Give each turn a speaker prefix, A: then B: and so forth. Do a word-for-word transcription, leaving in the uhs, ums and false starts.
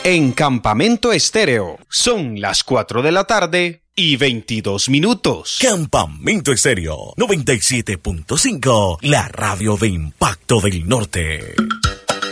A: en Campamento Estéreo. Son las cuatro de la tarde y veintidós minutos.
B: Campamento Estéreo noventa y siete punto cinco, la radio de Impacto del Norte.